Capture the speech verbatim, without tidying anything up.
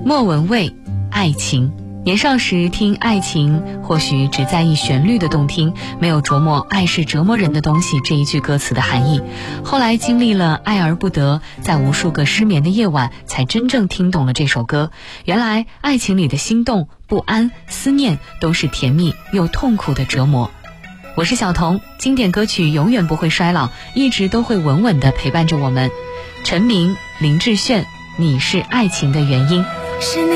莫文蔚，爱情。年少时听爱情，或许只在意旋律的动听，没有琢磨爱是折磨人的东西这一句歌词的含义。后来经历了爱而不得，在无数个失眠的夜晚，才真正听懂了这首歌。原来爱情里的心动、不安、思念，都是甜蜜又痛苦的折磨。我是小童，经典歌曲永远不会衰老，一直都会稳稳地陪伴着我们。陈明、林志炫，你是爱情的原因。 是你